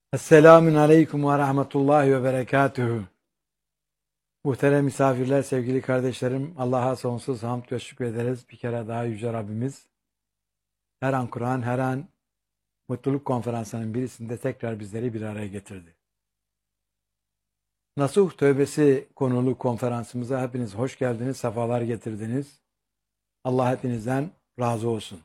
Esselamun aleyküm ve rahmetullahi ve berekatuhu. Muhterem misafirler, sevgili kardeşlerim, Allah'a sonsuz hamd ve şükür ederiz. Bir kere daha Yüce Rabbimiz her an Kur'an, her an Mutluluk Konferansı'nın birisinde tekrar bizleri bir araya getirdi. Nasuh Tövbesi konulu konferansımıza hepiniz hoş geldiniz, sefalar getirdiniz. Allah hepinizden razı olsun.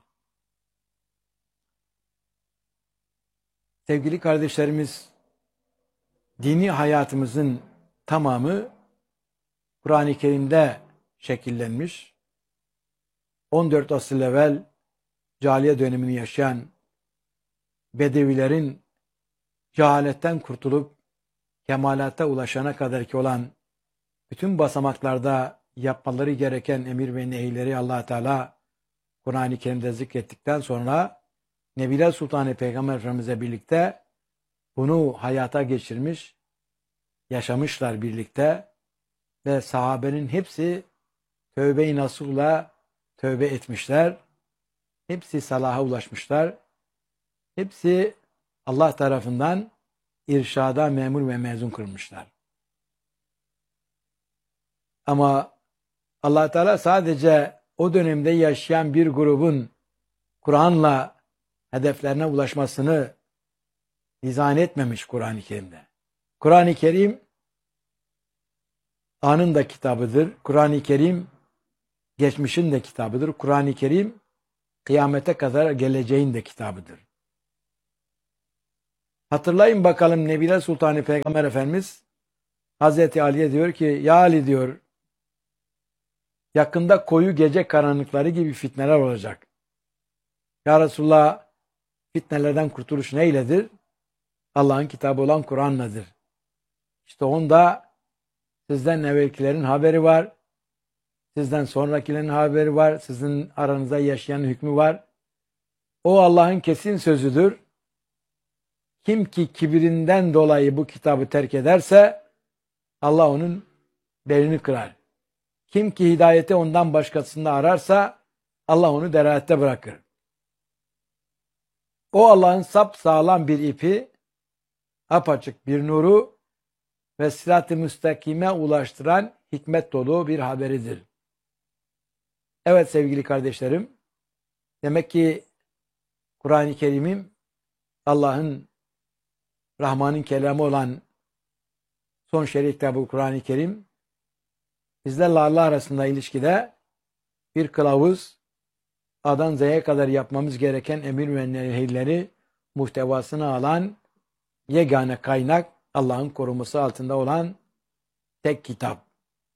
Sevgili kardeşlerimiz, dini hayatımızın tamamı Kur'an-ı Kerim'de şekillenmiş. 14 asır evvel cahiliye dönemini yaşayan Bedevilerin cehaletten kurtulup kemalata ulaşana kadar ki olan bütün basamaklarda yapmaları gereken emir ve nehirleri Allah Teala Kur'an-ı Kerim'de zikrettikten sonra Nebiler Sultanı Peygamber Efendimiz'le birlikte bunu hayata geçirmiş, yaşamışlar birlikte ve sahabenin hepsi tövbe-i nasuhla tövbe etmişler. Hepsi salaha ulaşmışlar. Hepsi Allah tarafından irşada memur ve mezun kılmışlar. Ama Allah Teala sadece o dönemde yaşayan bir grubun Kur'an'la hedeflerine ulaşmasını dizayn etmemiş Kur'an-ı Kerim'de. Kur'an-ı Kerim anın da kitabıdır. Kur'an-ı Kerim geçmişin de kitabıdır. Kur'an-ı Kerim kıyamete kadar geleceğin de kitabıdır. Hatırlayın bakalım Nebiler Sultanı Peygamber Efendimiz Hazreti Ali'ye diyor ki, ya Ali diyor, yakında koyu gece karanlıkları gibi fitneler olacak. Ya Resulullah, fitnelerden kurtuluş neyledir? Allah'ın kitabı olan Kur'an'ladır. İşte onda sizden evvelkilerin haberi var. Sizden sonrakilerin haberi var. Sizin aranızda yaşayan hükmü var. O Allah'ın kesin sözüdür. Kim ki kibirinden dolayı bu kitabı terk ederse Allah onun belini kırar. Kim ki hidayeti ondan başkasında ararsa Allah onu delalette bırakır. O Allah'ın sapsağlam bir ipi, apaçık bir nuru ve sırat-ı müstakime ulaştıran hikmet dolu bir haberidir. Evet sevgili kardeşlerim, demek ki Kur'an-ı Kerim'im Allah'ın, Rahman'ın kelamı olan son şerif kitabı Kur'an-ı Kerim bizlerle Allah arasında ilişkide bir kılavuz, A'dan Z'ye kadar yapmamız gereken emir ve nehirleri muhtevasını alan yegane kaynak, Allah'ın koruması altında olan tek kitap.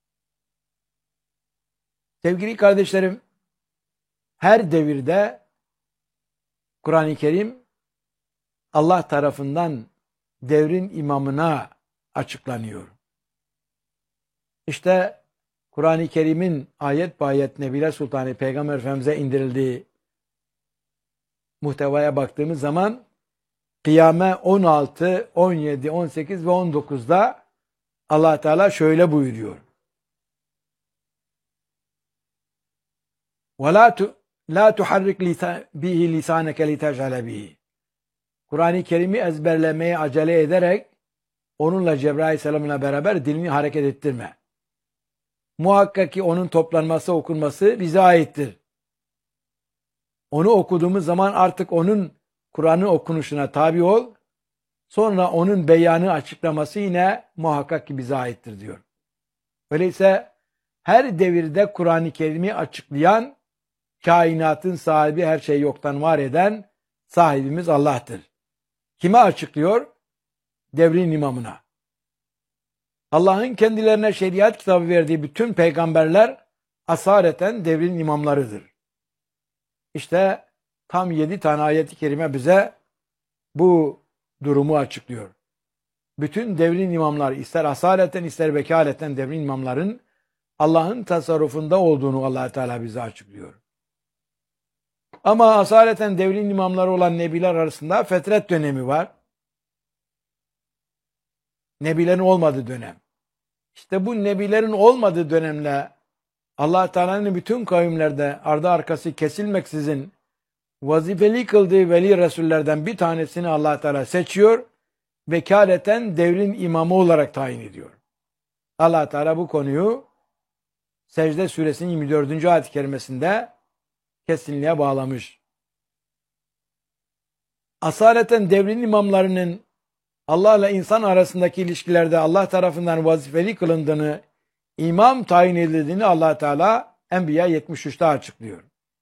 Sevgili kardeşlerim, her devirde Kur'an-ı Kerim Allah tarafından devrin imamına açıklanıyor. İşte Kur'an-ı Kerim'in ayet bayet Nebiler Sultanı Peygamber Efendimiz'e indirildiği muhtevaya baktığımız zaman Kıyame 16, 17, 18 ve 19'da Allah Teala şöyle buyuruyor. وَلَا لَا تُحَرِّكْ بِهِ لِسَانَكَ لِتَجْعَلَ بِهِ Kur'an-ı Kerim'i ezberlemeye acele ederek onunla Cebrail Aleyhisselam'la beraber dilini hareket ettirme. Muhakkak ki onun toplanması, okunması bize aittir. Onu okuduğumuz zaman artık onun Kur'an'ın okunuşuna tabi ol. Sonra onun beyanı, açıklaması yine muhakkak ki bize aittir diyor. Öyleyse her devirde Kur'an-ı Kerim'i açıklayan, kainatın sahibi, her şeyi yoktan var eden sahibimiz Allah'tır. Kime açıklıyor? Devrin imamına. Allah'ın kendilerine şeriat kitabı verdiği bütün peygamberler asareten devrin imamlarıdır. İşte tam 7 tane ayet-i kerime bize bu durumu açıklıyor. Bütün devrin imamlar, ister asareten ister vekaleten devrin imamların Allah'ın tasarrufunda olduğunu Allah Teala bize açıklıyor. Ama asaleten devrin imamları olan nebiler arasında fetret dönemi var. Nebilerin olmadığı dönem. İşte bu nebilerin olmadığı dönemle Allah Teala'nın bütün kavimlerde ardı arkası kesilmeksizin vazifeli kıldığı veli resullerden bir tanesini Allah Teala seçiyor vekaleten devrin imamı olarak tayin ediyor. Allah Teala bu konuyu Secde suresinin 24. ayet-i kerimesinde kesinliğe bağlamış. Asaleten devrin imamlarının Allah ile insan arasındaki ilişkilerde Allah tarafından vazifeli kılındığını, imam tayin edildiğini Allah Teala Enbiya 73'te açıklıyor.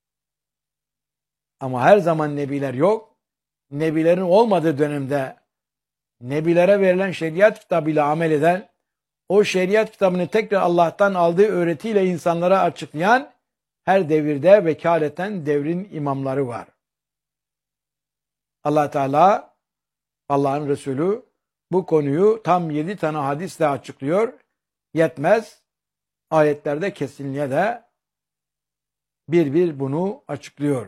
Ama her zaman nebiler yok. Nebilerin olmadığı dönemde nebilere verilen şeriat kitabıyla amel eden, o şeriat kitabını tekrar Allah'tan aldığı öğretiyle insanlara açıklayan her devirde vekaleten devrin imamları var. Allah Teala, Allah'ın Resulü bu konuyu tam 7 tane hadisle açıklıyor. Yetmez. Ayetlerde kesinliğe de bir bunu açıklıyor.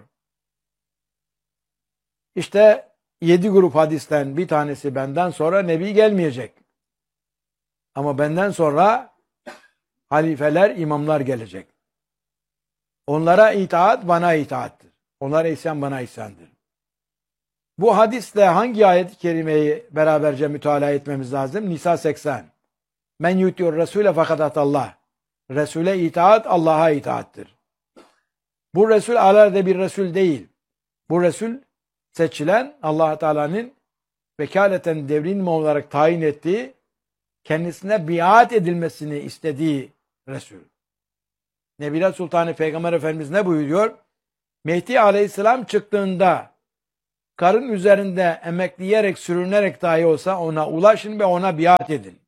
İşte 7 grup hadisten bir tanesi benden sonra Nebi gelmeyecek. Ama benden sonra halifeler, imamlar gelecek. Onlara itaat bana itaattir. Onlara isyan bana isyandır. Bu hadisle hangi ayet-i kerimeyi beraberce mütalaa etmemiz lazım? Nisa 80. Men yutiyor Resul'e fakat Allah. Resul'e itaat Allah'a itaattir. Bu Resul alelade bir Resul değil. Bu Resul seçilen Allah Teala'nın vekaleten devrin imam olarak tayin ettiği, kendisine biat edilmesini istediği Resul. Nebiler Sultanı Peygamber Efendimiz ne buyuruyor? Mehdi Aleyhisselam çıktığında karın üzerinde emekleyerek, sürünerek dahi olsa ona ulaşın ve ona biat edin.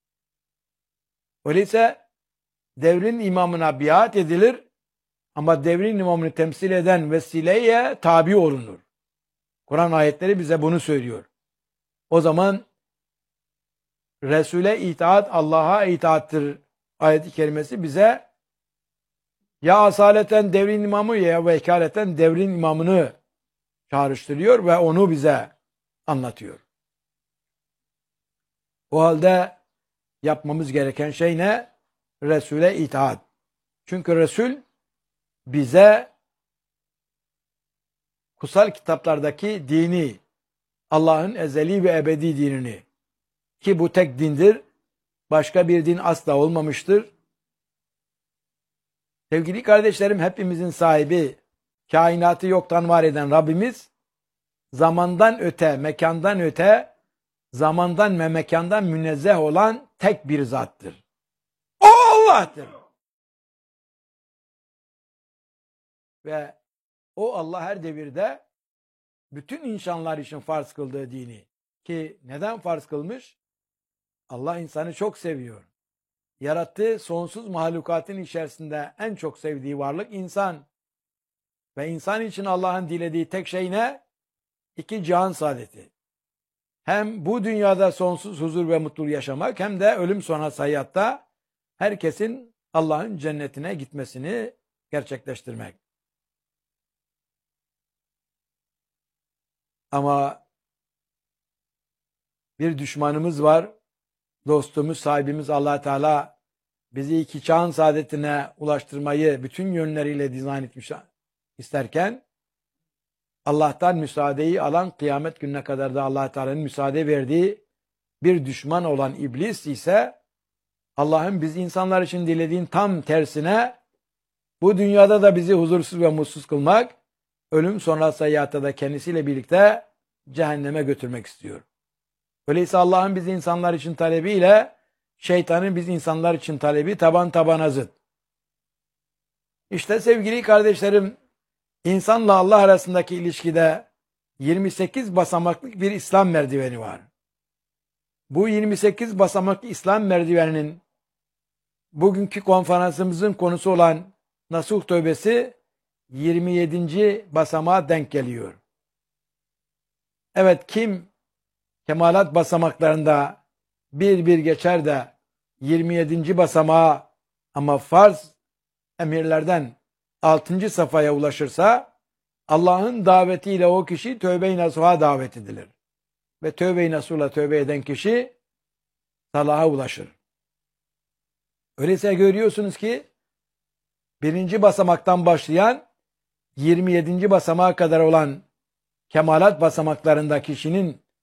Öyleyse devrin imamına biat edilir ama devrin imamını temsil eden vesileye tabi olunur. Kur'an ayetleri bize bunu söylüyor. O zaman Resul'e itaat Allah'a itaattir ayet-i kerimesi bize ya asaleten devrin imamı ya vekaleten devrin imamını çağrıştırıyor ve onu bize anlatıyor. O halde yapmamız gereken şey ne? Resul'e itaat. Çünkü Resul bize kutsal kitaplardaki dini, Allah'ın ezeli ve ebedi dinini, ki bu tek dindir, başka bir din asla olmamıştır. Sevgili kardeşlerim, hepimizin sahibi, kainatı yoktan var eden Rabbimiz, zamandan öte, mekandan öte, zamandan ve mekandan münezzeh olan tek bir zattır. O Allah'tır. Ve o Allah her devirde bütün insanlar için farz kıldığı dini, ki neden farz kılmış? Allah insanı çok seviyor. Yarattığı sonsuz mahlukatın içerisinde en çok sevdiği varlık insan. Ve insan için Allah'ın dilediği tek şey ne? 2 cihan saadeti. Hem bu dünyada sonsuz huzur ve mutluluk yaşamak, hem de ölüm sonrası hayatta herkesin Allah'ın cennetine gitmesini gerçekleştirmek. Ama bir düşmanımız var. Dostumuz, sahibimiz Allah Teala bizi 2 çağın saadetine ulaştırmayı bütün yönleriyle dizayn etmiş isterken, Allah'tan müsaadeyi alan, kıyamet gününe kadar da Allah Teala'nın müsaade verdiği bir düşman olan iblis ise Allah'ın biz insanlar için dilediğin tam tersine bu dünyada da bizi huzursuz ve mutsuz kılmak, ölüm sonrası hayatta da kendisiyle birlikte cehenneme götürmek istiyor. Öyleyse Allah'ın biz insanlar için talebiyle şeytanın biz insanlar için talebi taban tabana zıt. İşte sevgili kardeşlerim, İnsanla Allah arasındaki ilişkide 28 basamaklı bir İslam merdiveni var. Bu 28 basamaklı İslam merdiveninin bugünkü konferansımızın konusu olan Nasuh Tövbesi 27. basamağa denk geliyor. Evet, kim kemalat basamaklarında bir geçer de 27. basamağa ama farz emirlerden 6. safhaya ulaşırsa Allah'ın davetiyle o kişi tövbe-i nasuha davet edilir. Ve tövbe-i nasuhla tövbe eden kişi salaha ulaşır. Öyleyse görüyorsunuz ki 1. basamaktan başlayan 27. basamağa kadar olan kemalat basamaklarında kişinin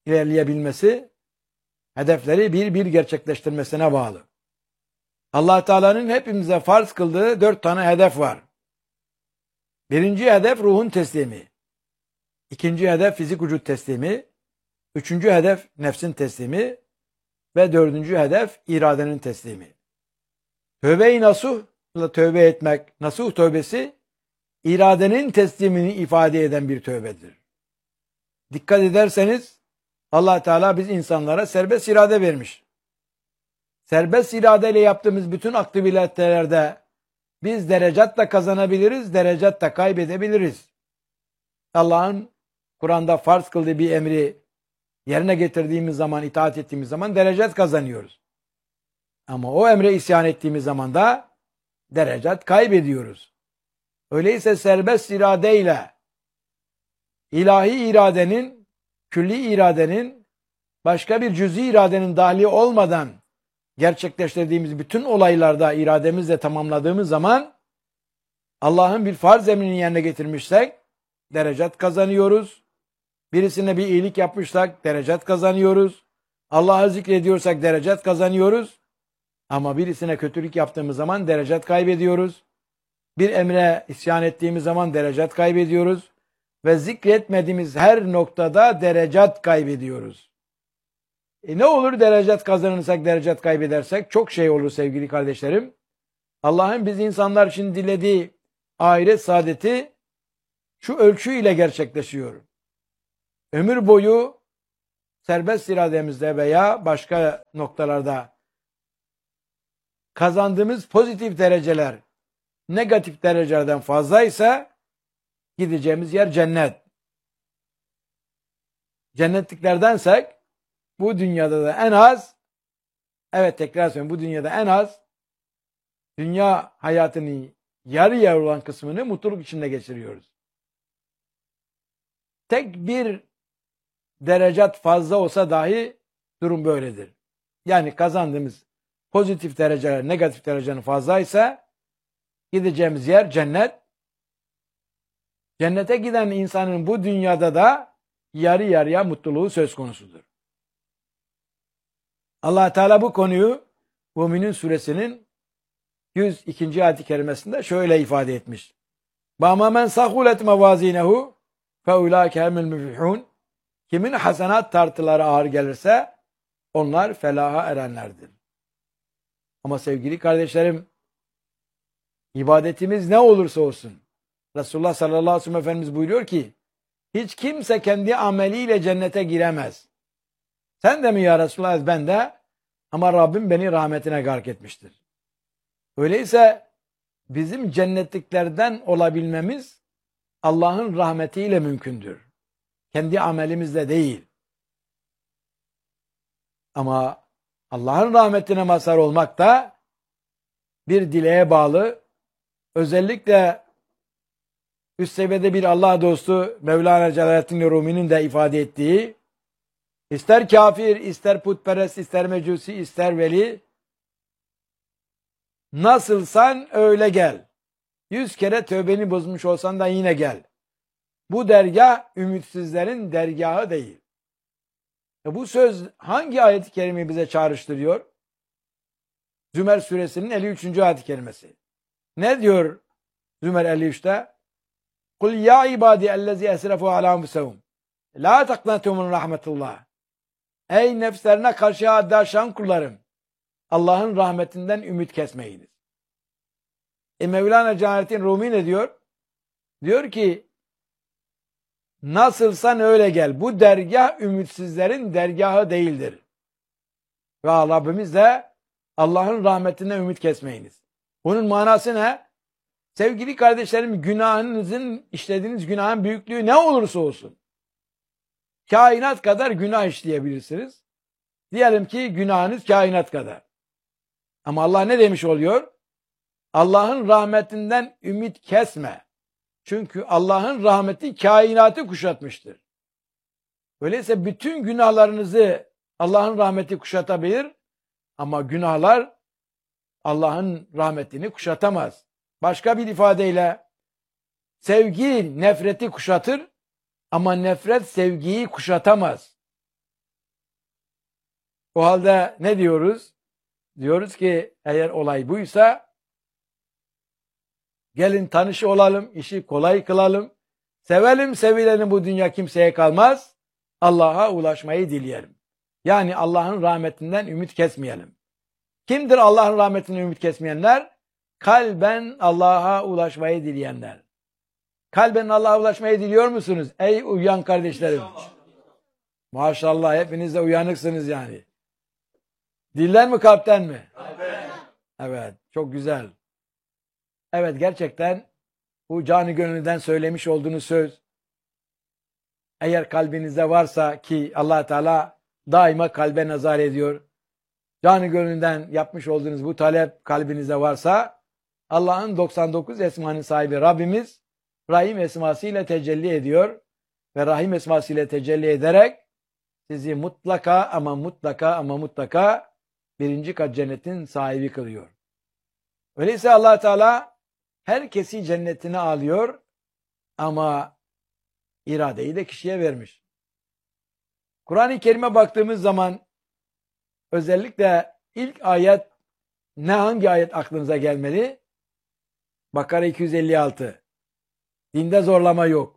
ilerleyebilmesi, hedefleri bir bir gerçekleştirmesine bağlı. Allah Teala'nın hepimize farz kıldığı 4 tane hedef var. Birinci hedef ruhun teslimi. İkinci hedef fizik vücut teslimi. Üçüncü hedef nefsin teslimi. Ve dördüncü hedef iradenin teslimi. Tövbe-i nasuhla tövbe etmek, nasuh tövbesi, iradenin teslimini ifade eden bir tövbedir. Dikkat ederseniz Allah Teala biz insanlara serbest irade vermiş. Serbest iradeyle yaptığımız bütün aktivitelerde biz derecat da kazanabiliriz, derecat da kaybedebiliriz. Allah'ın Kur'an'da farz kıldığı bir emri yerine getirdiğimiz zaman, itaat ettiğimiz zaman derecat kazanıyoruz. Ama o emre isyan ettiğimiz zaman da derecat kaybediyoruz. Öyleyse serbest iradeyle ilahi iradenin, külli iradenin, başka bir cüz'i iradenin dahili olmadan gerçekleştirdiğimiz bütün olaylarda irademizle tamamladığımız zaman Allah'ın bir farz emrini yerine getirmişsek derecat kazanıyoruz. Birisine bir iyilik yapmışsak derecat kazanıyoruz. Allah'ı zikrediyorsak derecat kazanıyoruz. Ama birisine kötülük yaptığımız zaman derecat kaybediyoruz. Bir emre isyan ettiğimiz zaman derecat kaybediyoruz. Ve zikretmediğimiz her noktada derecat kaybediyoruz. Ne olur derecat kazanırsak, derecat kaybedersek? Çok şey olur sevgili kardeşlerim. Allah'ın biz insanlar için dilediği ahiret saadeti şu ölçüyle gerçekleşiyor. Ömür boyu serbest irademizde veya başka noktalarda kazandığımız pozitif dereceler negatif derecelerden fazlaysa gideceğimiz yer cennet. Cennetliklerdensek bu dünyada da en az, evet tekrar söylüyorum, bu dünyada en az dünya hayatının yarı yarı olan kısmını mutluluk içinde geçiriyoruz. Tek bir derecat fazla olsa dahi durum böyledir. Yani kazandığımız pozitif dereceler negatif derecenin fazlaysa gideceğimiz yer cennet. Cennete giden insanın bu dünyada da yarı yarıya mutluluğu söz konusudur. Allah Teala bu konuyu Müminun suresinin 102. ayet-i kerimesinde şöyle ifade etmiş. Bama men sahulet mevazinehu fe ulaike humul müflihun. Kimin hasenat tartıları ağır gelirse onlar felaha erenlerdir. Ama sevgili kardeşlerim, ibadetimiz ne olursa olsun, Resulullah sallallahu aleyhi ve sellem Efendimiz buyuruyor ki, hiç kimse kendi ameliyle cennete giremez. Sen de mi ya Resulullah? Ben de, ama Rabbim beni rahmetine gark etmiştir. Öyleyse bizim cennetliklerden olabilmemiz Allah'ın rahmetiyle mümkündür. Kendi amelimizle değil. Ama Allah'ın rahmetine mazhar olmak da bir dileğe bağlı. Özellikle üst seviyede bir Allah dostu Mevlana Celaleddin Rumi'nin de ifade ettiği, ister kafir, ister putperest, ister mecusi, ister veli, nasılsan öyle gel. 100 kere tövbeni bozmuş olsan da yine gel. Bu dergah ümitsizlerin dergahı değil. Bu söz hangi ayet-i kerimeyi bize çağrıştırıyor? Zümer suresinin 53. ayet-i kerimesi. Ne diyor Zümer 53'te? Kul ya ibadi ellezî esrefû alâ enfusehum lâ taknatû min rahmetullah. Ey nefslerine karşı haddi aşan kullarım, Allah'ın rahmetinden ümit kesmeyiniz. Mevlana Celaleddin Rumi ne diyor? Diyor ki, nasılsan öyle gel. Bu dergah ümitsizlerin dergahı değildir. Ve Rabbimiz de Allah'ın rahmetinden ümit kesmeyiniz. Bunun manası ne? Sevgili kardeşlerim, günahınızın, işlediğiniz günahın büyüklüğü ne olursa olsun, kainat kadar günah işleyebilirsiniz. Diyelim ki günahınız kainat kadar. Ama Allah ne demiş oluyor? Allah'ın rahmetinden ümit kesme. Çünkü Allah'ın rahmeti kainatı kuşatmıştır. Öyleyse bütün günahlarınızı Allah'ın rahmeti kuşatabilir ama günahlar Allah'ın rahmetini kuşatamaz. Başka bir ifadeyle sevgi nefreti kuşatır ama nefret sevgiyi kuşatamaz. O halde ne diyoruz? Diyoruz ki eğer olay buysa gelin tanış olalım, işi kolay kılalım. Sevelim sevilelim, bu dünya kimseye kalmaz. Allah'a ulaşmayı dileyelim. Yani Allah'ın rahmetinden ümit kesmeyelim. Kimdir Allah'ın rahmetinden ümit kesmeyenler? Kalben Allah'a ulaşmayı dileyenler. Kalben Allah'a ulaşmayı diliyor musunuz? Ey uyan kardeşlerim. Maşallah hepiniz de uyanıksınız yani. Dilden mi kalpten mi? Kalpten. Evet, çok güzel. Evet, gerçekten bu canı gönülden söylemiş olduğunuz söz eğer kalbinizde varsa, ki Allah Teala daima kalbe nazar ediyor. Canı gönülden yapmış olduğunuz bu talep kalbinizde varsa, Allah'ın 99 esmanın sahibi Rabbimiz Rahim esmasıyla tecelli ediyor ve Rahim esmasıyla tecelli ederek sizi mutlaka ama mutlaka ama mutlaka birinci kat cennetin sahibi kılıyor. Öyleyse Allah Teala herkesi cennetine alıyor ama iradeyi de kişiye vermiş. Kur'an-ı Kerim'e baktığımız zaman özellikle ilk ayet, hangi ayet aklınıza gelmeli? Bakara 256. Dinde zorlama yok.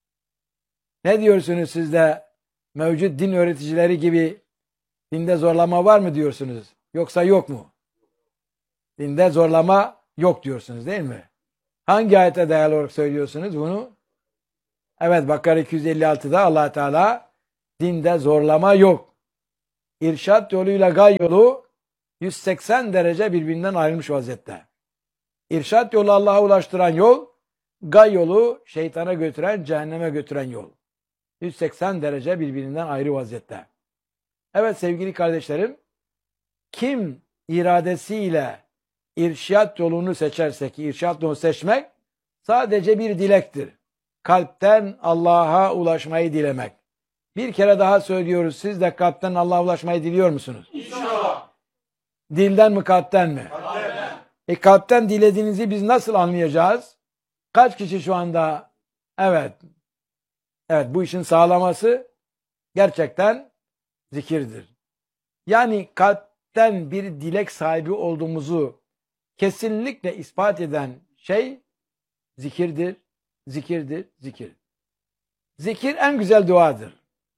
Ne diyorsunuz siz de mevcut din öğreticileri gibi dinde zorlama var mı diyorsunuz? Yoksa yok mu? Dinde zorlama yok diyorsunuz değil mi? Hangi ayete dayalı olarak söylüyorsunuz bunu? Evet, Bakara 256'da Allah Teala dinde zorlama yok. İrşad yoluyla gay yolu 180 derece birbirinden ayrılmış vaziyette. İrşad yolu Allah'a ulaştıran yol, gay yolu şeytana götüren, cehenneme götüren yol. 180 derece birbirinden ayrı vaziyette. Evet sevgili kardeşlerim, kim iradesiyle irşad yolunu seçerse, ki irşad yolunu seçmek sadece bir dilektir. Kalpten Allah'a ulaşmayı dilemek. Bir kere daha söylüyoruz, siz de kalpten Allah'a ulaşmayı diliyor musunuz? İnşallah. Dilden mi kalpten mi? Kalpten. Kalpten dilediğinizi biz nasıl anlayacağız? Kaç kişi şu anda evet bu işin sağlaması gerçekten zikirdir. Yani kalpten bir dilek sahibi olduğumuzu kesinlikle ispat eden şey zikirdir, zikirdir, zikir. Zikir en güzel duadır.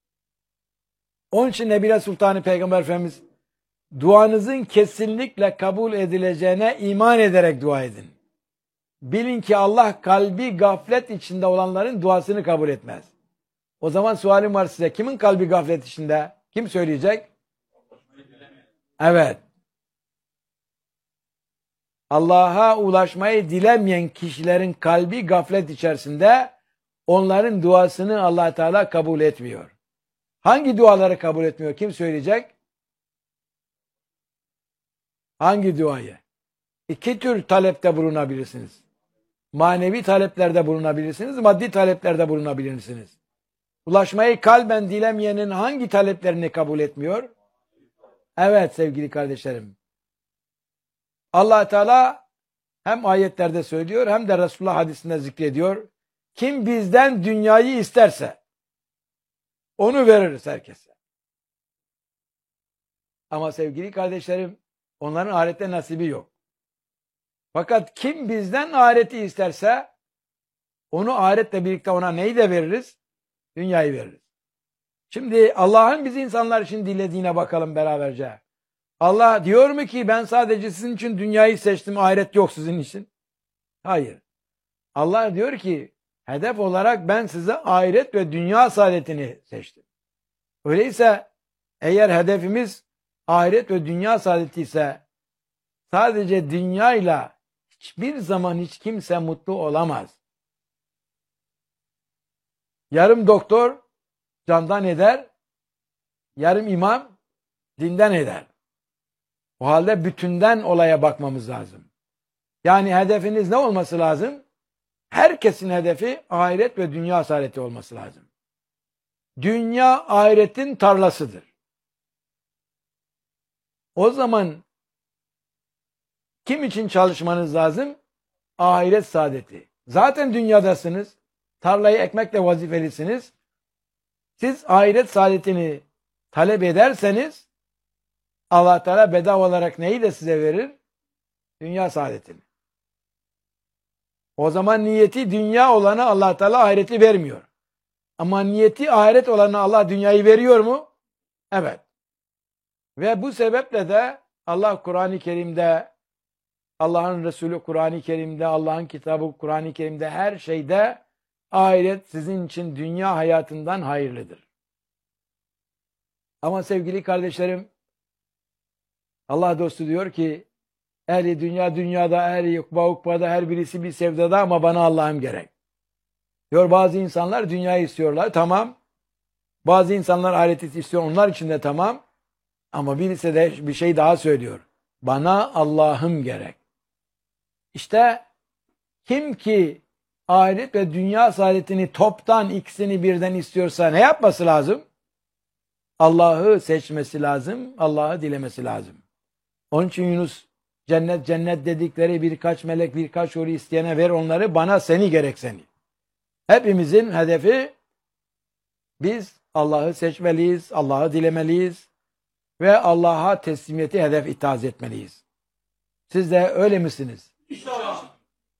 Onun için Nebile Sultanı Peygamber Efendimiz duanızın kesinlikle kabul edileceğine iman ederek dua edin. Bilin ki Allah kalbi gaflet içinde olanların duasını kabul etmez. O zaman sualim var size. Kimin kalbi gaflet içinde? Kim söyleyecek? Evet. Allah'a ulaşmayı dilemeyen kişilerin kalbi gaflet içerisinde, onların duasını Allah Teala kabul etmiyor. Hangi duaları kabul etmiyor? Kim söyleyecek? Hangi duayı? İki tür talepte bulunabilirsiniz. Manevi taleplerde bulunabilirsiniz, maddi taleplerde bulunabilirsiniz. Ulaşmayı kalben dilemeyenin hangi taleplerini kabul etmiyor? Evet sevgili kardeşlerim. Allah Teala hem ayetlerde söylüyor hem de Resulullah hadisinde zikrediyor. Kim bizden dünyayı isterse onu veririz herkese. Ama sevgili kardeşlerim, onların ahirette nasibi yok. Fakat kim bizden ahireti isterse onu ahiretle birlikte ona neyi de veririz? Dünyayı veririz. Şimdi Allah'ın biz insanlar için dilediğine bakalım beraberce. Allah diyor mu ki ben sadece sizin için dünyayı seçtim, ahiret yok sizin için? Hayır. Allah diyor ki hedef olarak ben size ahiret ve dünya saadetini seçtim. Öyleyse eğer hedefimiz ahiret ve dünya saadeti ise sadece dünyayla hiçbir zaman hiç kimse mutlu olamaz. Yarım doktor candan eder, yarım imam dinden eder. O halde bütünden olaya bakmamız lazım. Yani hedefiniz ne olması lazım? Herkesin hedefi ahiret ve dünya saadeti olması lazım. Dünya ahiretin tarlasıdır. O zaman kim için çalışmanız lazım? Ahiret saadeti. Zaten dünyadasınız. Tarlayı ekmekle vazifelisiniz. Siz ahiret saadetini talep ederseniz Allah Teala bedava olarak neyi de size verir? Dünya saadetini. O zaman niyeti dünya olana Allah Teala ahireti vermiyor. Ama niyeti ahiret olana Allah dünyayı veriyor mu? Evet. Ve bu sebeple de Allah Kur'an-ı Kerim'de, Allah'ın Resulü Kur'an-ı Kerim'de, Allah'ın kitabı Kur'an-ı Kerim'de her şeyde ahiret sizin için dünya hayatından hayırlıdır. Ama sevgili kardeşlerim, Allah dostu diyor ki ehli dünya dünyada, ehli ukba ukbada, her birisi bir sevdada ama bana Allah'ım gerek. Diyor bazı insanlar dünyayı istiyorlar, tamam. Bazı insanlar ahireti istiyor, onlar için de tamam. Ama birisi de bir şey daha söylüyor. Bana Allah'ım gerek. İşte kim ki ahiret ve dünya saadetini toptan ikisini birden istiyorsa ne yapması lazım? Allah'ı seçmesi lazım, Allah'ı dilemesi lazım. Onun için Yunus cennet cennet dedikleri birkaç melek birkaç huri isteyene ver onları, bana seni gerek seni. Hepimizin hedefi biz Allah'ı seçmeliyiz, Allah'ı dilemeliyiz ve Allah'a teslimiyeti hedef itaat etmeliyiz. Siz de öyle misiniz? İnşallah.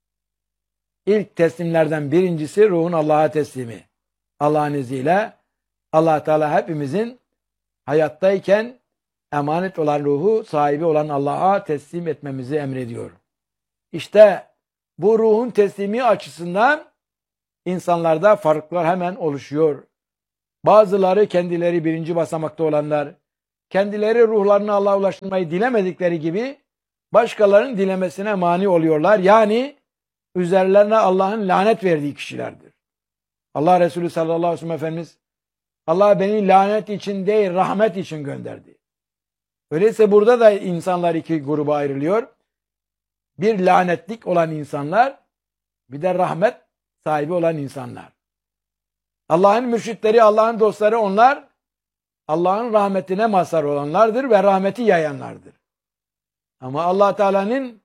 İlk teslimlerden birincisi ruhun Allah'a teslimi. Allah'ın izniyle Allah Teala hepimizin hayattayken emanet olan ruhu sahibi olan Allah'a teslim etmemizi emrediyor. İşte bu ruhun teslimi açısından insanlarda farklar hemen oluşuyor. Bazıları kendileri birinci basamakta olanlar, kendileri ruhlarını Allah'a ulaştırmayı dilemedikleri gibi başkalarının dilemesine mani oluyorlar. Yani üzerlerine Allah'ın lanet verdiği kişilerdir. Allah Resulü sallallahu aleyhi ve sellem Efendimiz Allah beni lanet için değil rahmet için gönderdi. Öyleyse burada da insanlar iki gruba ayrılıyor. Bir lanetlik olan insanlar, bir de rahmet sahibi olan insanlar. Allah'ın mürşitleri, Allah'ın dostları onlar, Allah'ın rahmetine mazhar olanlardır ve rahmeti yayanlardır. Ama Allah Teala'nın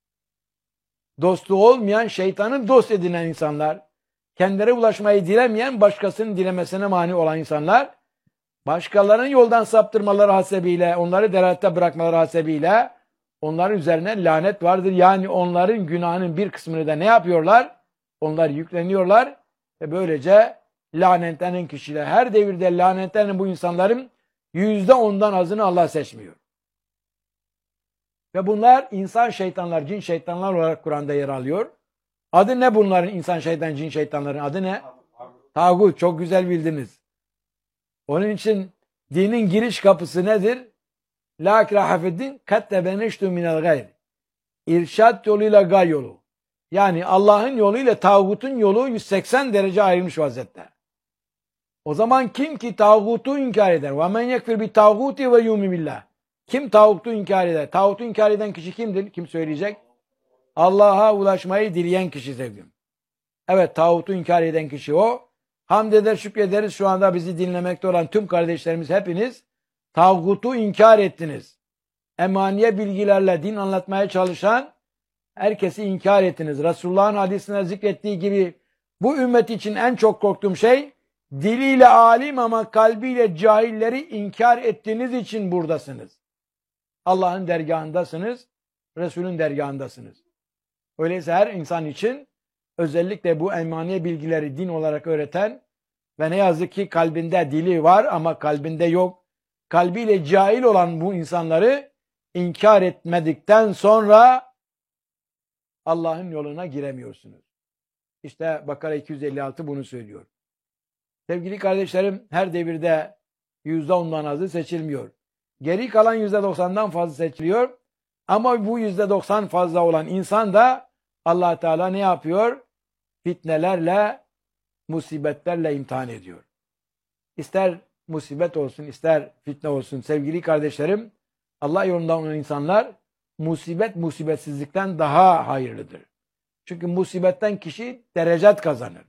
dostu olmayan, şeytanın dost edinen insanlar, kendileri ulaşmayı dilemeyen, başkasının dilemesine mani olan insanlar, başkalarının yoldan saptırmaları hasebiyle, onları delalette bırakmaları hasebiyle onların üzerine lanet vardır. Yani onların günahının bir kısmını da ne yapıyorlar? Onlar yükleniyorlar ve böylece lanetlenen kişiler, her devirde lanetlenen bu insanların %10'dan azını Allah seçmiyor. Ve bunlar insan şeytanlar, cin şeytanlar olarak Kur'an'da yer alıyor. Adı ne bunların, insan şeytan, cin şeytanların adı ne? Tağut, çok güzel bildiniz. Onun için dinin giriş kapısı nedir? La ikrahe fiddin kad tebeneştu minel gayr. İrşad yoluyla gay yolu. Yani Allah'ın yoluyla tağutun yolu 180 derece ayrılmış vaziyette. O zaman kim ki tağutu inkar eder? Ve men yekfir bi tağuti ve yu'min billah. Kim tağutu inkar eder? Tağutu inkar eden kişi kimdir? Kim söyleyecek? Allah'a ulaşmayı dileyen kişi sevdim. Evet, tağutu inkar eden kişi o. Hamd eder, şükrederiz. Şu anda bizi dinlemekte olan tüm kardeşlerimiz hepiniz tağutu inkar ettiniz. Emaniye bilgilerle din anlatmaya çalışan herkesi inkar ettiniz. Resulullah'ın hadisine zikrettiği gibi bu ümmet için en çok korktuğum şey diliyle alim ama kalbiyle cahilleri inkar ettiğiniz için buradasınız. Allah'ın dergahındasınız, Resul'ün dergahındasınız. Öyleyse her insan için özellikle bu emaniye bilgileri din olarak öğreten ve ne yazık ki kalbinde dili var ama kalbinde yok, kalbiyle cahil olan bu insanları inkar etmedikten sonra Allah'ın yoluna giremiyorsunuz. İşte Bakara 256 bunu söylüyor. Sevgili kardeşlerim, her devirde %10'dan azı seçilmiyor. Geri kalan %90'dan fazla seçiliyor. Ama bu %90 fazla olan insan da Allah Teala ne yapıyor? Fitnelerle, musibetlerle imtihan ediyor. İster musibet olsun, ister fitne olsun sevgili kardeşlerim, Allah yolunda olan insanlar musibetsizlikten daha hayırlıdır. Çünkü musibetten kişi derecat kazanır.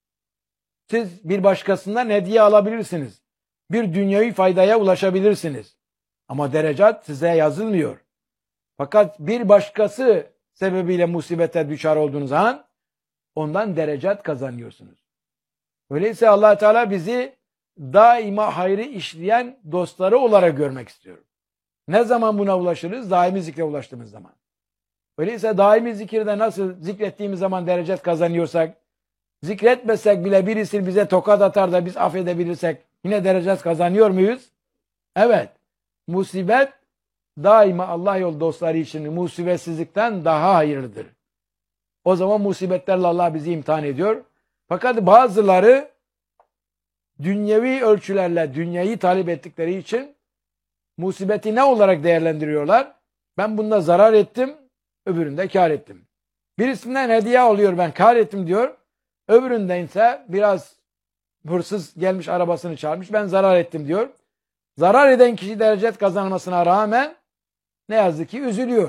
Siz bir başkasından hediye alabilirsiniz. Bir dünyevi faydaya ulaşabilirsiniz. Ama derecat size yazılmıyor. Fakat bir başkası sebebiyle musibete düşer olduğunuz an ondan derecat kazanıyorsunuz. Öyleyse Allah Teala bizi daima hayrı işleyen dostları olarak görmek istiyor. Ne zaman buna ulaşırız? Daimi zikre ulaştığımız zaman. Öyleyse daimi zikirde nasıl zikrettiğimiz zaman derece kazanıyorsak, zikretmesek bile birisi bize tokat atar da biz affedebilirsek yine derece kazanıyor muyuz? Evet. Musibet daima Allah yolu dostları için musibetsizlikten daha hayırlıdır. O zaman musibetlerle Allah bizi imtihan ediyor. Fakat bazıları dünyevi ölçülerle dünyayı talep ettikleri için musibeti ne olarak değerlendiriyorlar? Ben bunda zarar ettim, öbüründe kar ettim. Birisinden hediye oluyor, ben kar ettim diyor. Öbüründen ise biraz hırsız gelmiş arabasını çalmış, ben zarar ettim diyor. Zarar eden kişi derecet kazanmasına rağmen ne yazık ki üzülüyor.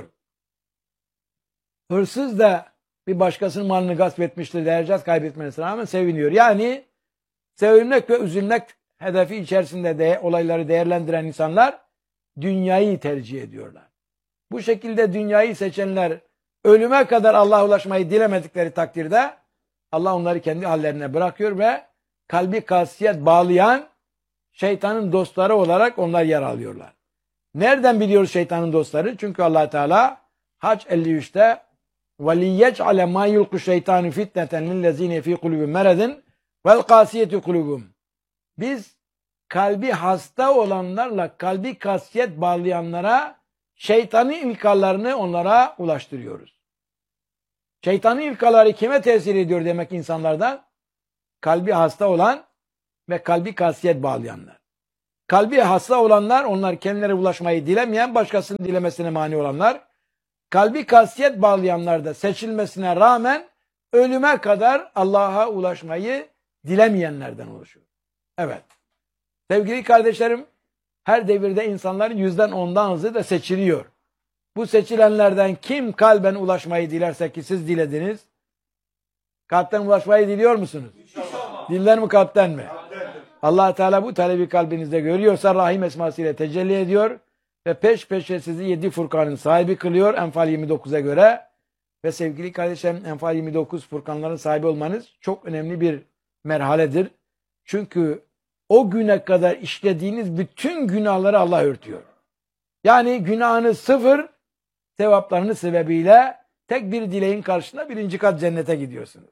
Hırsız da bir başkasının malını gasp etmiştir, derecet kaybetmesine rağmen seviniyor. Yani sevinmek ve üzülmek hedefi içerisinde de olayları değerlendiren insanlar dünyayı tercih ediyorlar. Bu şekilde dünyayı seçenler ölüme kadar Allah'a ulaşmayı dilemedikleri takdirde Allah onları kendi hallerine bırakıyor ve kalbi kasiyet bağlayan şeytanın dostları olarak onlar yer alıyorlar. Nereden biliyoruz şeytanın dostları? Çünkü Allah Teala Hac 53'te وَلِيَّجْعَلَ مَا يُلْقُ الشَّيْطَانُ فِتْنَةً لِلَّذ۪ينَ ف۪ي قُلُوبٍ مَرَدٍ وَالْقَاسِيَةُ قُلُوبُمْ. Biz kalbi hasta olanlarla kalbi kasiyet bağlayanlara şeytanın ilkalarını onlara ulaştırıyoruz. Şeytanın ilkaları kime tesir ediyor demek insanlardan? Kalbi hasta olan ve kalbi kasiyet bağlayanlar. Kalbi hasta olanlar, onlar kendilerine ulaşmayı dilemeyen, başkasının dilemesine mani olanlar. Kalbi kasiyet bağlayanlar da seçilmesine rağmen ölüme kadar Allah'a ulaşmayı dilemeyenlerden oluşuyor. Evet. Sevgili kardeşlerim, her devirde insanların %10'dan azı da seçiliyor. Bu seçilenlerden kim kalben ulaşmayı dilerse ki siz dilediniz, kalpten ulaşmayı diliyor musunuz? İnşallah. Diller mi kalpten mi? Allah Teala bu talebi kalbinizde görüyorsa Rahim esmasıyla tecelli ediyor ve peş peşe sizi 7 Furkan'ın sahibi kılıyor Enfal 29'a göre. Ve sevgili kardeşlerim, Enfal 29 Furkanların sahibi olmanız çok önemli bir merhaledir. Çünkü o güne kadar işlediğiniz bütün günahları Allah örtüyor. Yani günahınız sıfır, sevaplarınız sebebiyle tek bir dileğin karşısında 1. kat cennete gidiyorsunuz.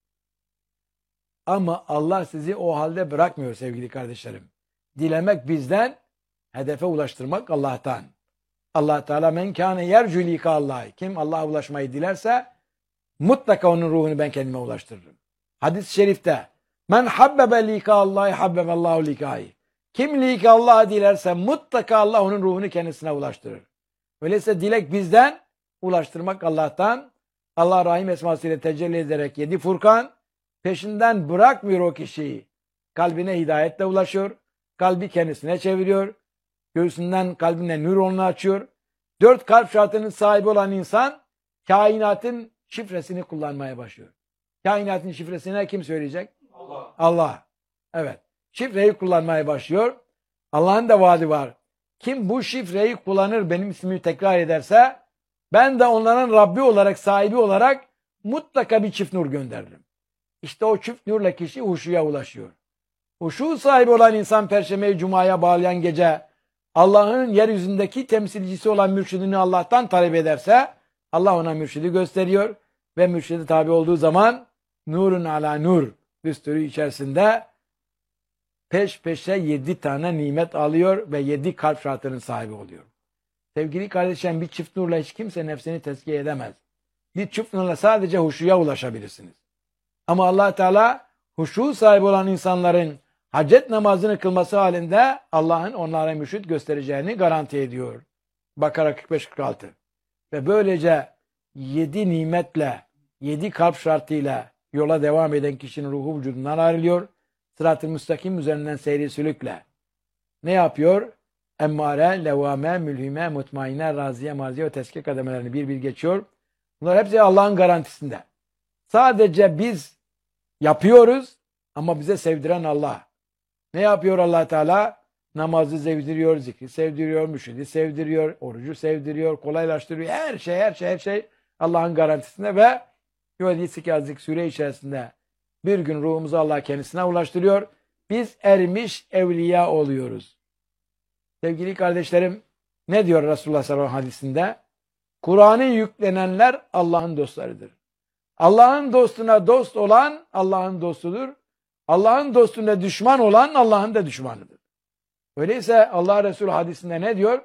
Ama Allah sizi o halde bırakmıyor sevgili kardeşlerim. Dilemek bizden, hedefe ulaştırmak Allah'tan. Allah Teala men kâne yercü lika Allah. Kim Allah'a ulaşmayı dilerse mutlaka onun ruhunu ben kendime ulaştırırım. Hadis-i şerifte men habbebe lika Allahi habbeballahu likâhi. Kim lika Allah'a dilerse mutlaka Allah onun ruhunu kendisine ulaştırır. Öyleyse dilek bizden, ulaştırmak Allah'tan. Allah Rahim esmasıyla tecelli ederek 7 Furkan peşinden bırakmıyor o kişiyi. Kalbine hidayetle ulaşıyor. Kalbi kendisine çeviriyor. Göğsünden kalbine nüronunu açıyor. 4 kalp şartının sahibi olan insan kainatın şifresini kullanmaya başlıyor. Kainatın şifresini kim söyleyecek? Allah. Allah. Evet. Şifreyi kullanmaya başlıyor. Allah'ın da vaadi var. Kim bu şifreyi kullanır, benim ismimi tekrar ederse ben de onların Rabbi olarak, sahibi olarak mutlaka bir çift nur gönderirim. İşte o çift nurla kişi huşuya ulaşıyor. Huşu sahibi olan insan Perşembe-i Cuma'ya bağlayan gece Allah'ın yeryüzündeki temsilcisi olan mürşidini Allah'tan talep ederse Allah ona mürşidi gösteriyor ve mürşidi tabi olduğu zaman nurun ala nur düsturu içerisinde peş peşe 7 tane nimet alıyor ve 7 kalp şartının sahibi oluyor. Sevgili kardeşlerim, bir çift nurla hiç kimse nefsini tezkiye edemez. Bir çift nurla sadece huşuya ulaşabilirsiniz. Ama Allah Teala huşu sahibi olan insanların hacet namazını kılması halinde Allah'ın onlara mürşid göstereceğini garanti ediyor. Bakara 45-46. Ve böylece 7 nimetle, 7 kalp şartıyla yola devam eden kişinin ruhu vücudundan ayrılıyor. Sırat-ı müstakim üzerinden seyri sülükle ne yapıyor? Emmare, levame, mülhime, mutmaine, raziye, maziye ve tezkiye kademelerini bir bir geçiyor. Bunlar hepsi Allah'ın garantisinde. Sadece biz yapıyoruz ama bize sevdiren Allah. Ne yapıyor Allah Teala? Namazı sevdiriyor, zikri sevdiriyor, mürşidi sevdiriyor, orucu sevdiriyor, kolaylaştırıyor. Her şey Allah'ın garantisinde ve Yuhadis-i Kâzik Sûre içerisinde bir gün ruhumuzu Allah kendisine ulaştırıyor. Biz ermiş evliya oluyoruz. Sevgili kardeşlerim, Ne diyor Resulullah sallallahu aleyhi ve sellem hadisinde? Kur'an'ı yüklenenler Allah'ın dostlarıdır. Allah'ın dostuna dost olan Allah'ın dostudur. Allah'ın dostuna düşman olan Allah'ın da düşmanıdır. Öyleyse Allah Resulü hadisinde ne diyor?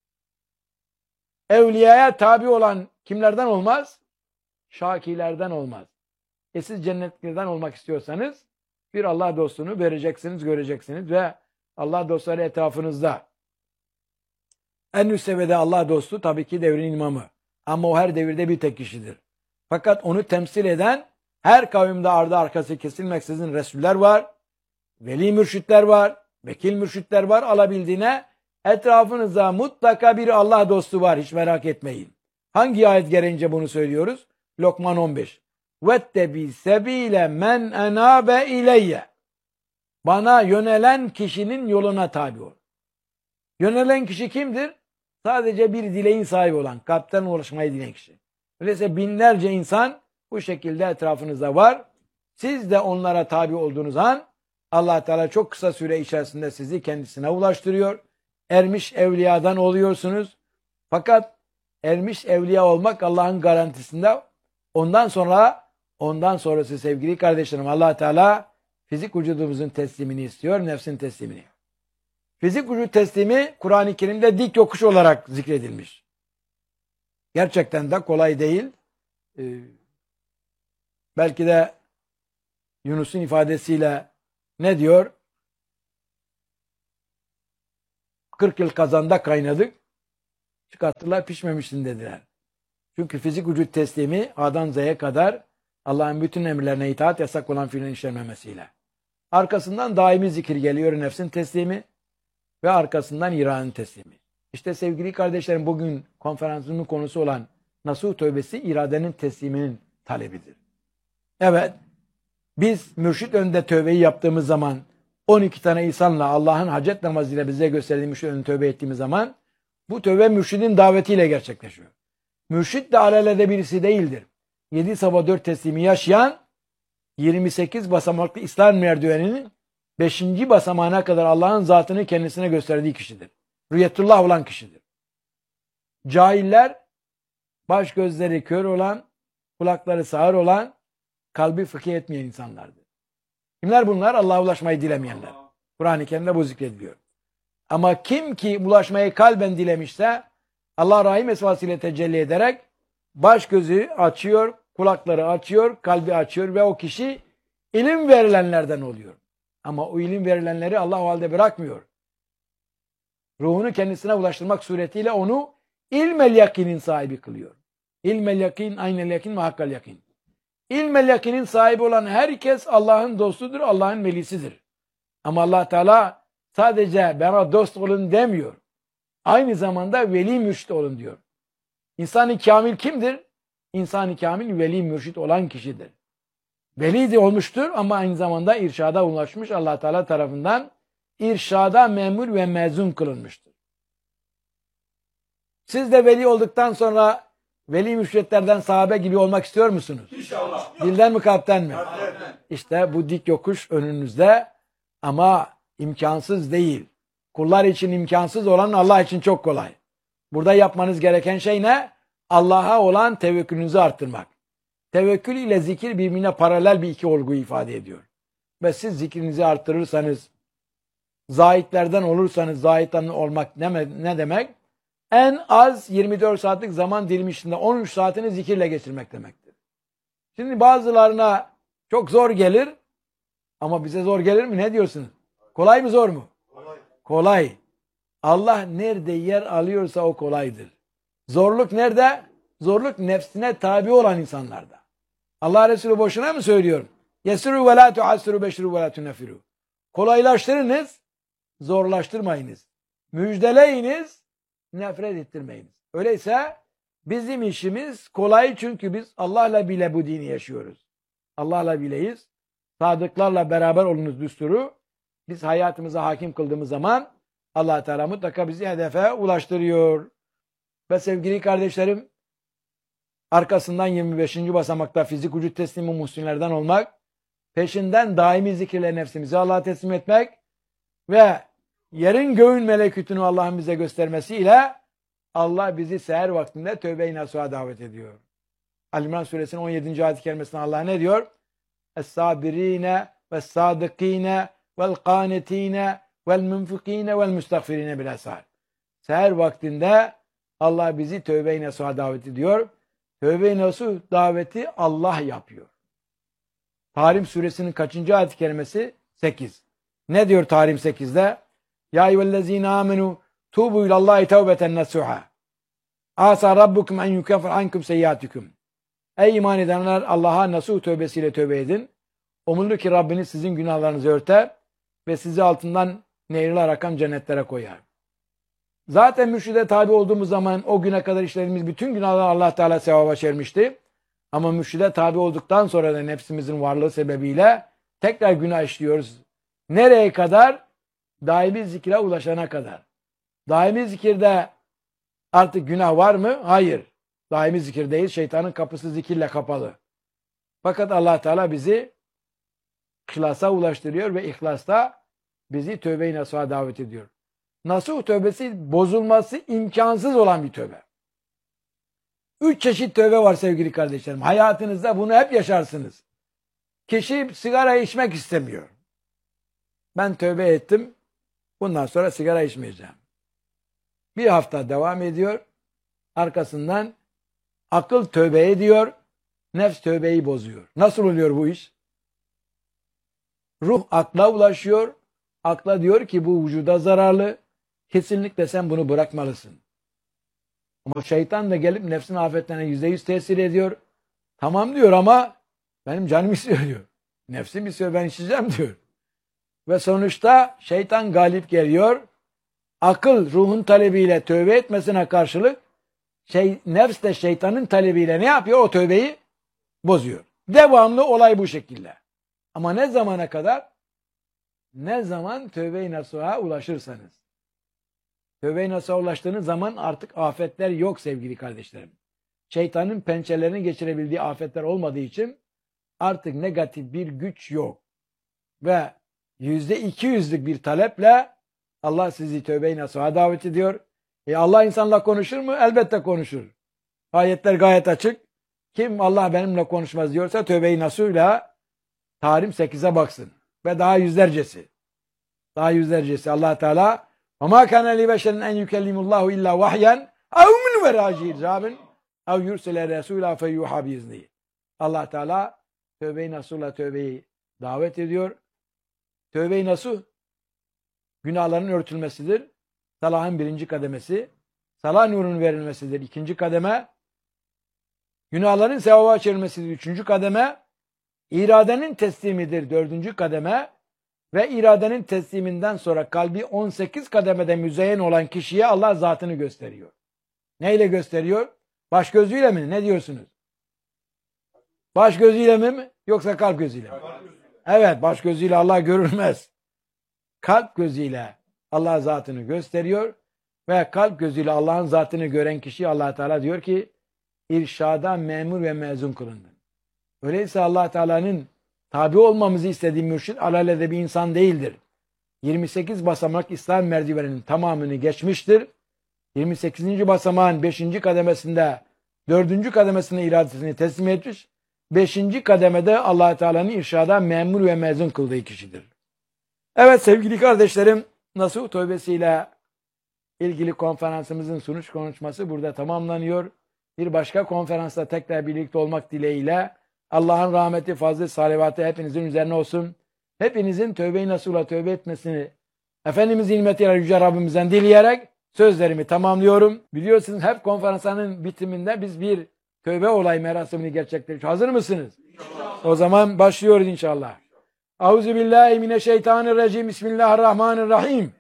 Evliyaya tabi olan kimlerden olmaz? Şakilerden olmaz. Siz cennetlerden olmak istiyorsanız bir Allah dostunu vereceksiniz, göreceksiniz ve Allah dostları etrafınızda. En üst seviyede Allah dostu tabii ki devrin imamı. Ama o her devirde bir tek kişidir. Fakat onu temsil eden her kavimde ardı arkası kesilmeksizin Resuller var, veli mürşitler var, vekil mürşitler var. Alabildiğine etrafınızda mutlaka bir Allah dostu var. Hiç merak etmeyin. Hangi ayet gereğince bunu söylüyoruz? Lokman 15. Vettebi sebile men enabe ileyye. Bana yönelen kişinin yoluna tabi ol. Yönelen kişi kimdir? Sadece bir dileğin sahibi olan, kalpten ulaşmayı dileyen kişi. Öyleyse binlerce insan bu şekilde etrafınızda var. Siz de onlara tabi olduğunuz an Allah Teala çok kısa süre içerisinde sizi kendisine ulaştırıyor. Ermiş evliyadan oluyorsunuz. Fakat ermiş evliya olmak Allah'ın garantisinde. Ondan sonrası sevgili kardeşlerim, Allah Teala fizik vücudumuzun teslimini istiyor, nefsin teslimini. Fizik vücut teslimi Kur'an-ı Kerim'de dik yokuş olarak zikredilmiş. Gerçekten de kolay değil. Belki de Yunus'un ifadesiyle ne diyor? 40 yıl kazanda kaynadık. Çıkarttılar, pişmemişsin dediler. Çünkü fizik vücut teslimi A'dan Z'ye kadar Allah'ın bütün emirlerine itaat, yasak olan fiilin işlenmemesiyle. Arkasından daimi zikir geliyor, nefsin teslimi ve arkasından iradenin teslimi. İşte sevgili kardeşlerim, bugün konferansımızın konusu olan nasuh tövbesi iradenin tesliminin talebidir. Evet, biz mürşit önünde tövbeyi yaptığımız zaman 12 tane insanla Allah'ın hacet namazıyla bize gösterdiği mürşit önünde tövbe ettiğimiz zaman bu tövbe mürşidin davetiyle gerçekleşiyor. Mürşit de alelade birisi değildir. 7 sabah 4 teslimi yaşayan 28 basamaklı İslam merdiveninin 5. basamağına kadar Allah'ın zatını kendisine gösterdiği kişidir. Rüyetullah olan kişidir. Cahiller, baş gözleri kör olan, kulakları sağır olan, kalbi fıkih etmeyen insanlardır. Kimler bunlar? Allah'a ulaşmayı dilemeyenler. Kur'an-ı Kerim'de bu zikrediliyor. Ama kim ki ulaşmayı kalben dilemişse Allah rahim esvasıyla tecelli ederek baş gözü açıyor, kulakları açıyor, kalbi açıyor ve o kişi ilim verilenlerden oluyor. Ama o ilim verilenleri Allah o halde bırakmıyor. Ruhunu kendisine ulaştırmak suretiyle onu ilmel yakinin sahibi kılıyor. İlmel yakin, aynel yakin ve hakkal yakin. İlmel yakinin sahibi olan herkes Allah'ın dostudur, Allah'ın velisidir. Ama Allah Teala sadece bana dost olun demiyor. Aynı zamanda veli mürşit olun diyor. İnsan-ı kamil kimdir? İnsan-ı kamil veli mürşit olan kişidir. Veli de olmuştur ama aynı zamanda irşada ulaşmış, Allah Teala tarafından irşada memur ve mezun kılınmıştır. Siz de veli olduktan sonra veli mürşitlerden sahabe gibi olmak istiyor musunuz? İnşallah. Dilden mi kalpten mi? Kalpten. İşte bu dik yokuş önünüzde ama imkansız değil. Kullar için imkansız olan Allah için çok kolay. Burada yapmanız gereken şey ne? Allah'a olan tevekkülünüzü arttırmak. Tevekkül ile zikir birbirine paralel bir iki olguyu ifade ediyor. Ve siz zikrinizi arttırırsanız, zahitlerden olursanız, zahitten olmak ne demek? En az 24 saatlik zaman dilimi içinde 13 saatini zikirle geçirmek demektir. Şimdi bazılarına çok zor gelir ama bize zor gelir mi? Ne diyorsunuz? Kolay mı zor mu? Kolay. Kolay. Allah nerede yer alıyorsa o kolaydır. Zorluk nerede? Zorluk nefsine tabi olan insanlarda. Allah Resulü boşuna mı söylüyor? Yesiru ve la tuassiru beşiru ve la tunefiru. Kolaylaştırınız, zorlaştırmayınız. Müjdeleyiniz, nefret ettirmeyiniz. Öyleyse bizim işimiz kolay çünkü biz Allah'la bile bu dini yaşıyoruz. Allah'la bileyiz. Sadıklarla beraber olunuz düsturu. Biz hayatımıza hakim kıldığımız zaman Allah Teala mutlaka bizi hedefe ulaştırıyor. Ve sevgili kardeşlerim, arkasından 25. basamakta fizik vücut teslimi muhsinlerden olmak, peşinden daimi zikirle nefsimizi Allah'a teslim etmek ve yerin göğün melekutunu Allah'ın bize göstermesiyle Allah bizi seher vaktinde tövbe-i nasuha davet ediyor. Ali İmran suresinin 17. ayet-i kerimesinde Allah ne diyor? Es-sabirine ve's-sadıkine vel-qânetine vel-munfikîne vel-müstagfirîne bil-eshâr. Seher vaktinde Allah bizi tövbe-i nasuha davet ediyor. Tövbe-i nasuh daveti Allah yapıyor. Tahrim suresinin kaçıncı ayet-i kerimesi? 8. Ne diyor Tahrim 8'de? Ya eyyühellezîne âmenû tûbû ilallâhi tevbeten nasuha. Âsâ rabbukum en yukeffir ankum seyyiâtikum. Ey iman edenler, Allah'a nasuh tövbesiyle tövbe edin. Umulur ki Rabbiniz sizin günahlarınızı örter ve sizi altından nehirler akan cennetlere koyar. Zaten mürşide tabi olduğumuz zaman o güne kadar işlediğimiz bütün günahlar Allah Teala sevaba çevirmişti. Ama mürşide tabi olduktan sonra da nefsimizin varlığı sebebiyle tekrar günah işliyoruz. Nereye kadar? Daimi zikre ulaşana kadar. Daimi zikirde artık günah var mı? Hayır. Daimi zikirdeyiz. Şeytanın kapısı zikirle kapalı. Fakat Allah Teala bizi ihlasa ulaştırıyor ve ihlasta bizi tövbe-i nasuha davet ediyor. Nasuh tövbesi bozulması imkansız olan bir tövbe. 3 çeşit tövbe var sevgili kardeşlerim. Hayatınızda bunu hep yaşarsınız. Kişi sigara içmek istemiyor. Ben tövbe ettim. Bundan sonra sigara içmeyeceğim. Bir hafta devam ediyor. Arkasından akıl tövbe ediyor. Nefs tövbeyi bozuyor. Nasıl oluyor bu iş? Ruh akla ulaşıyor. Akla diyor ki bu vücuda zararlı. Kesinlikle sen bunu bırakmalısın. Ama şeytan da gelip nefsin afetlerine %100 tesir ediyor. Tamam diyor ama benim canım istiyor diyor. Nefsim istiyor, ben içeceğim diyor. Ve sonuçta şeytan galip geliyor. Akıl ruhun talebiyle tövbe etmesine karşılık nefs de şeytanın talebiyle ne yapıyor? O tövbeyi bozuyor. Devamlı olay bu şekilde. Ama ne zamana kadar? Ne zaman tövbe-i nasuha ulaşırsanız. Tövbe-i nasuha ulaştığınız zaman artık afetler yok sevgili kardeşlerim. Şeytanın pençelerini geçirebildiği afetler olmadığı için artık negatif bir güç yok. Ve %200'lük bir taleple Allah sizi tövbe-i nasuha davet ediyor. Allah insanla konuşur mu? Elbette konuşur. Ayetler gayet açık. Kim Allah benimle konuşmaz diyorsa tövbe-i nasuhla Tahrim 8'e baksın. Ve daha yüzlercesi. Daha yüzlercesi. Allah Teala وَمَا كَانَ لِبَشَرٍ اَنْ يُكَلِّمُ اللّٰهُ اِلَّا وَحْيًا اَوْ مِنْ وَرَاءِ حِجَابٍ اَوْ يُرْسِلَ رَسُولًا فَيُوحَى بِإِذْنِهِ. Allah Teala tövbe-i nasuhla tövbeyi davet ediyor. Tövbe-i nasuh günahların örtülmesidir. Salahın 1. kademesi. Salah nurunun verilmesidir 2. kademe. Günahların sevaba çevrilmesidir 3. kademe. İradenin teslimidir 4. kademe. Ve iradenin tesliminden sonra kalbi 18 kademede müzeyyen olan kişiye Allah zatını gösteriyor. Neyle gösteriyor? Baş gözüyle mi? Ne diyorsunuz? Baş gözüyle mi? Yoksa kalp gözüyle mi? Evet, baş gözüyle Allah görülmez. Kalp gözüyle Allah zatını gösteriyor ve kalp gözüyle Allah'ın zatını gören kişi Allah Teala diyor ki irşada memur ve mezun kılındın. Öyleyse Allah Teala'nın tabi olmamızı istediği mürşid alelade bir insan değildir. 28 basamak İslam merdiveninin tamamını geçmiştir. 28. basamağın 5. kademesinde 4. kademesine iradesini teslim etmiş. 5. kademede Allah Teala'nın irşada memur ve mezun kıldığı kişidir. Evet sevgili kardeşlerim, nasuh tövbesiyle ilgili konferansımızın sunuş konuşması burada tamamlanıyor. Bir başka konferansta tekrar birlikte olmak dileğiyle Allah'ın rahmeti, fazlı, salavatı hepinizin üzerine olsun. Hepinizin tövbe-i nasuhla tövbe etmesini Efendimizin nimetiyle Yüce Rabbimizden dileyerek sözlerimi tamamlıyorum. Biliyorsunuz hep konferansların bitiminde biz bir tövbe olay merasimini gerçekleştiriyoruz. Hazır mısınız? İnşallah. O zaman başlıyoruz inşallah. Euzubillahimineşşeytanirracim. Bismillahirrahmanirrahim.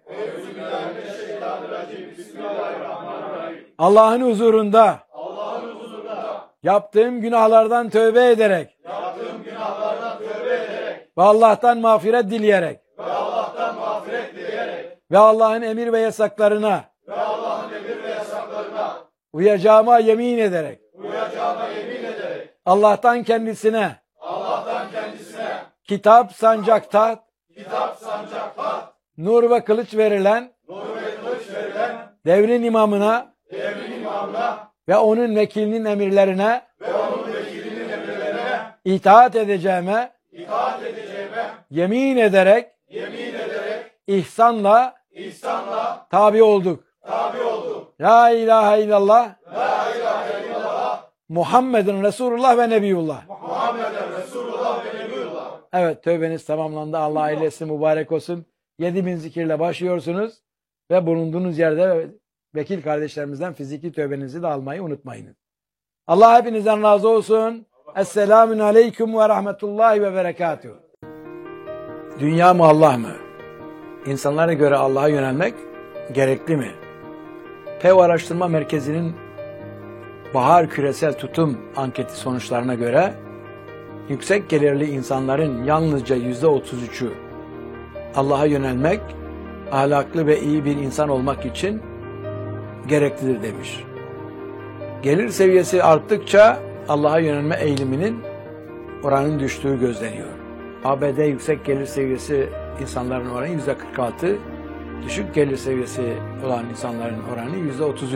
Allah'ın huzurunda yaptığım günahlardan tövbe ederek ve Allah'tan mağfiret dileyerek ve Allah'ın emir ve yasaklarına uyacağıma yemin ederek Allah'tan kendisine kitap sancakta nur ve kılıç verilen devrin imamına ve onun vekilinin emirlerine itaat edeceğime yemin ederek ihsanla tabi olduk. La ilahe illallah Muhammedun Resulullah ve Nebiyullah. Evet, tövbeniz tamamlandı. Allah ailesi mübarek olsun. 7000 zikirle başlıyorsunuz ve bulunduğunuz yerde vekil kardeşlerimizden fiziki tövbenizi de almayı unutmayınız. Allah hepinizden razı olsun. Esselamun aleyküm ve rahmetullahi ve berekatuhu. Dünya mı Allah mı? İnsanlara göre Allah'a yönelmek gerekli mi? Pew Araştırma Merkezi'nin Bahar Küresel Tutum anketi sonuçlarına göre yüksek gelirli insanların yalnızca %33'ü Allah'a yönelmek, ahlaklı ve iyi bir insan olmak için gereklidir demiş. Gelir seviyesi arttıkça Allah'a yönelme eğiliminin oranın düştüğü gözleniyor. ABD yüksek gelir seviyesi insanların oranı %46, düşük gelir seviyesi olan insanların oranı %33.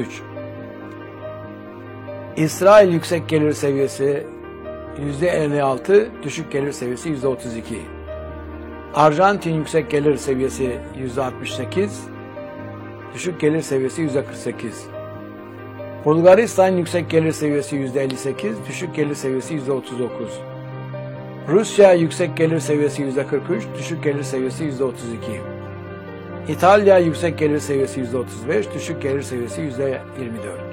İsrail yüksek gelir seviyesi %56, düşük gelir seviyesi %32. Arjantin yüksek gelir seviyesi %68, düşük gelir seviyesi %48. Bulgaristan yüksek gelir seviyesi %58, düşük gelir seviyesi %39. Rusya yüksek gelir seviyesi %43, düşük gelir seviyesi %32. İtalya yüksek gelir seviyesi %35, düşük gelir seviyesi %24.